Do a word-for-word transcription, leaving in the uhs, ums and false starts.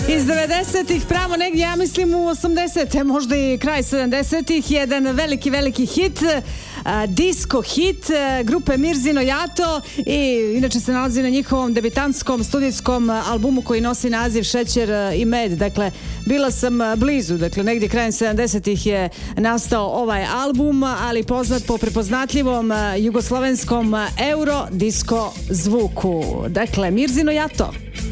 Iz devedesetih pravo negdje, ja mislim u osamdesete, možda i kraj sedamdesetih, jedan veliki, veliki hit, a, disco hit a, grupe Mirzino Jato i inače se nalazi na njihovom debitantskom studijskom albumu koji nosi naziv Šećer i med. Dakle, bila sam blizu, dakle negdje krajem sedamdesetih je nastao ovaj album, ali poznat po prepoznatljivom jugoslovenskom euro disco zvuku. Dakle, Mirzino Jato.